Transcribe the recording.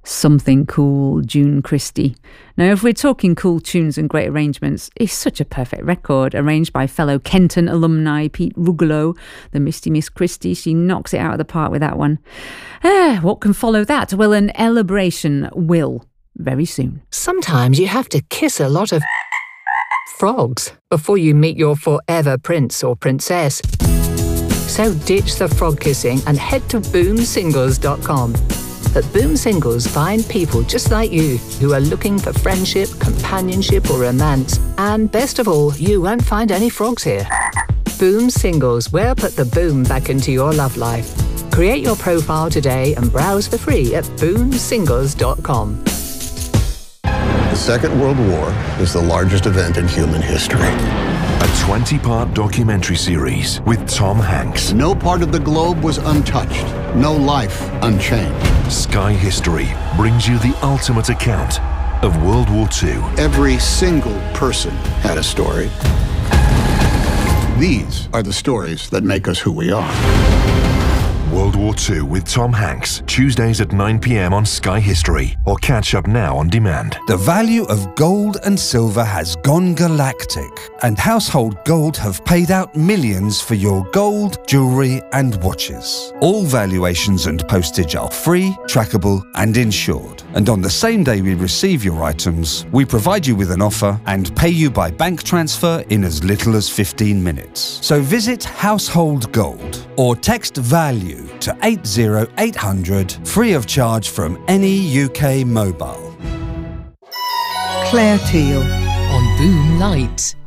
Something Cool, June Christie. Now, if we're talking cool tunes and great arrangements, it's such a perfect record, arranged by fellow Kenton alumni Pete Rugolo. The Misty Miss Christie, she knocks it out of the park with that one. What can follow that? Well, an elabration will, very soon. Sometimes you have to kiss a lot of frogs before you meet your forever prince or princess. So ditch the frog kissing and head to boomsingles.com. At Boom Singles, find people just like you who are looking for friendship, companionship or romance. And best of all, you won't find any frogs here. Boom Singles, where put the boom back into your love life. Create your profile today and browse for free at boomsingles.com. The Second World War is the largest event in human history. A 20-part documentary series with Tom Hanks. No part of the globe was untouched. No life unchanged. Sky History brings you the ultimate account of World War II. Every single person had a story. These are the stories that make us who we are. World War II with Tom Hanks, Tuesdays at 9 p.m. on Sky History, or catch up now on demand. The value of gold and silver has gone galactic, and Household Gold have paid out millions for your gold, jewellery and watches. All valuations and postage are free, trackable and insured. And on the same day we receive your items, we provide you with an offer and pay you by bank transfer in as little as 15 minutes. So visit Household Gold or text VALUE to 80800, free of charge from any UK mobile. Claire Teal on Boom Light.